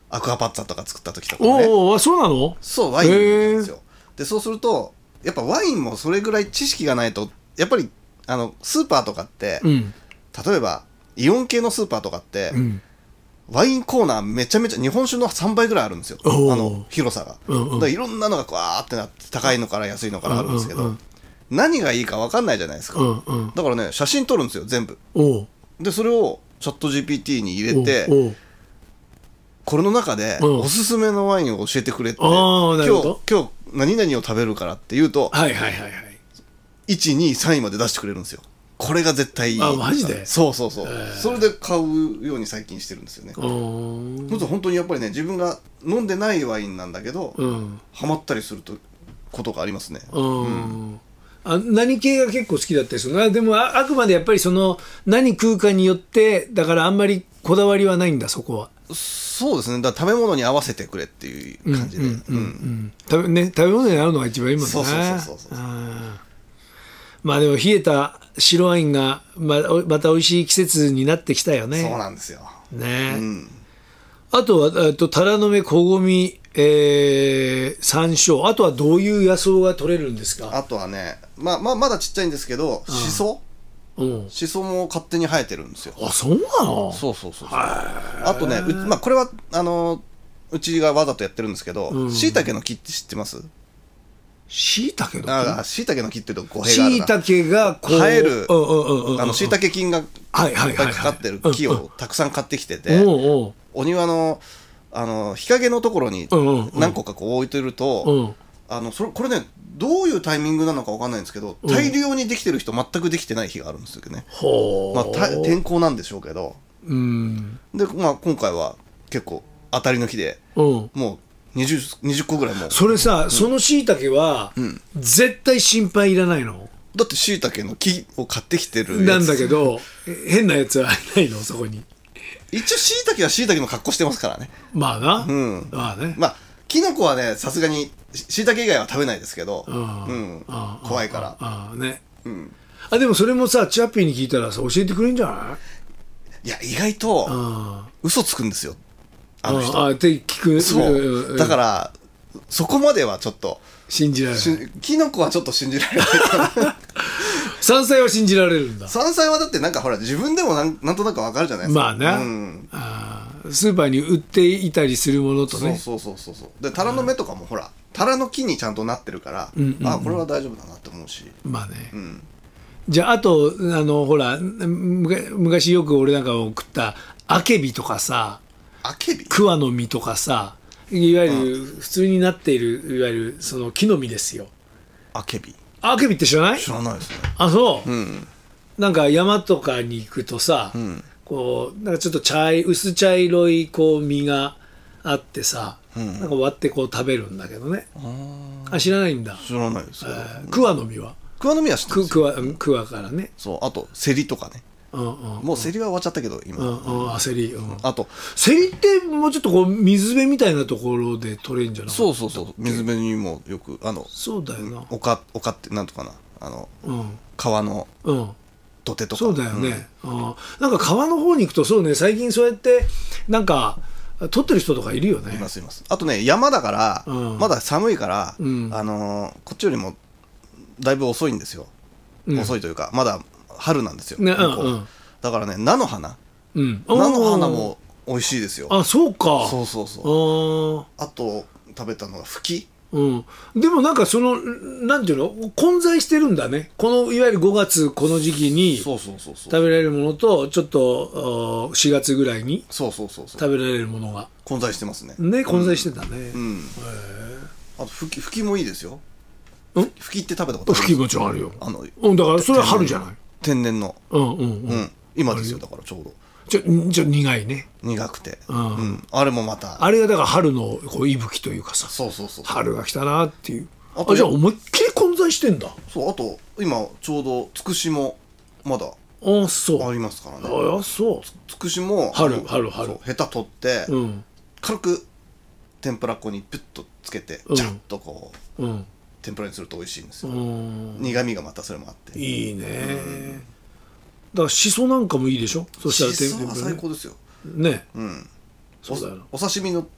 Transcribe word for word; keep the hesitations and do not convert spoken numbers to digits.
アクアパッツァとか作った時とかね。 おお、そうなの？ そうワインなんですよ。でそうするとやっぱワインもそれぐらい知識がないとやっぱりあのスーパーとかって、うん、例えばイオン系のスーパーとかって、うん、ワインコーナーめちゃめちゃ日本酒のさんばいぐらいあるんですよ、あの広さが、うんうん、だからいろんなのがわーってなって高いのから安いのからあるんですけど、うんうんうん、何がいいか分かんないじゃないですか、うんうん、だからね写真撮るんですよ全部。でそれをチャット ジーピーティー に入れて、これの中でおすすめのワインを教えてくれって、今日今日何々を食べるからって言うと、はいはいはいはい、いち、に、さんいまで出してくれるんですよ。これが絶対いい。 あ、マジで？ そうそうそう、それで買うように最近してるんですよね。もっと本当にやっぱりね自分が飲んでないワインなんだけど、うん、ハマったりするとことがありますね。うん、 あ、何系が結構好きだったりするの？でも あ, あくまでやっぱりその何食うかによってだからあんまりこだわりはないんだそこは。 そうですね。だから食べ物に合わせてくれっていう感じで、 食べ物に合うのが一番いいもんね。 そうそうそうそうそう。 まあでも冷えた白ワインが ま, また美味しい季節になってきたよね。 そうなんですよね、うん、あとはあとタラの芽、こごみ、えー、山椒、あとはどういう野草が取れるんですか？ あとはね、まあまあ、まだちっちゃいんですけど、シソ、うん、シソも勝手に生えてるんですよ。 あ、そうなの？ そうそうそうそう。あとね、まあ、これはあのうちがわざとやってるんですけど、しいたけの木って知ってます？ しいたけの木？ ああ、しいたけの木っていうと語弊があるな。 しいたけがこう生える、あのしいたけ菌がいっぱいかかってる木をたくさん買ってきてて、お庭のあの日陰のところに何個かこう置いてると、あのそれこれねどういうタイミングなのか分かんないんですけど、大量にできてる日と全くできてない日があるんですよね。まあ天候なんでしょうけど、うん、でまあ今回は結構当たりの日で、もう20, 20個ぐらいもう。 それさ、うん、そのしいたけは、うん、絶対心配いらないの？ だってしいたけの木を買ってきてるやつなんだけど変なやつはいないのそこに？ 一応しいたけはしいたけの格好してますからね。 まあな、 うん、 まあね、 まあキノコはねさすがにしいたけ以外は食べないですけど、うん、怖いから。 ああね、うん、あでもそれもさチャッピーに聞いたらさ教えてくれるんじゃない？ いや意外と嘘つくんですよあの人。 ああって聞く。 そうだからそこまではちょっと信じられない。 キノコはちょっと信じられないかな山菜は信じられるんだ。 山菜はだってなんかほら自分でもなん、なんとなくわかるじゃないですか。まあね、うん、 あスーパーに売っていたりするものとね。 そうそうそうそうでタラの芽とかもほらタラの木にちゃんとなってるから、うんうんうん、あこれは大丈夫だなって思うし。 まあね、うん、じゃああとあのほら昔よく俺なんかを食ったアケビとかさ、 アケビ、 桑の実とかさ、いわゆる普通になっているいわゆるその木の実ですよ。 アケビ、 アケビって知らない？ 知らないですね。 あ、そう、うん、なんか山とかに行くとさ、うん、こうなんかちょっと茶い薄茶色いこう実があってさ、うん、なんか割ってこう食べるんだけどね。あ、知らないんだ。 知らないです。 桑の実は？ 桑の実は知ってますよ。 桑からね。 そう、あとセリとかね。うんうんうん、もうセリは終わっちゃったけど今、うんうん、あセリ、うん、 あとセリってもうちょっとこう水辺みたいなところで取れるんじゃない？ そうそうそう、水辺にもよくあのそうだよな、 丘丘ってなんとかなあの、うん、川の土手とか、 そうだよね、うん、あなんか川の方に行くとそうね、最近そうやってなんか取ってる人とかいるよね。 いますいます。あとね山だから、うん、まだ寒いから、うん、あのー、こっちよりもだいぶ遅いんですよ、うん、遅いというかまだ春なんですよ、ね、うんうん、だからね菜の花、うん、菜の花も美味しいですよ。 あ、そうか。 そうそうそう。あと食べたのがフキ、 うん、でもなんかそのなんていうの混在してるんだね、このいわゆるごがつこの時期に食べられるものとちょっとしがつぐらいに食べられるものが混在してますね。 ね、混在してたね、うんうん、 あとフキ、フキもいいですよ。フキって食べたことある？ フキもちろんあるよ。あの、うん、だからそれは春じゃない？ 天然の、うんうんうん、うん、今ですよ。だからちょうどちょちょ苦いね、 苦くて、うんうん、あれもまたあれがだから春のこう息吹というかさ、 そうそうそう、 春が来たなっていう。あとじゃあ思いっきり混在してんだ。 そう、あと今ちょうどつくしもまだあそうありますからね。 あそう、 つくしも春春春ヘタ取って、うん、軽く天ぷら粉にピュッとつけて、うん、ジャッとこう、うん、天ぷらにすると美味しいんですよ。苦味がまたそれもあっていいね、うん、だからしそなんかもいいでしょ。そしたらしそは最高ですよね。 うん、そうだよな。お刺身の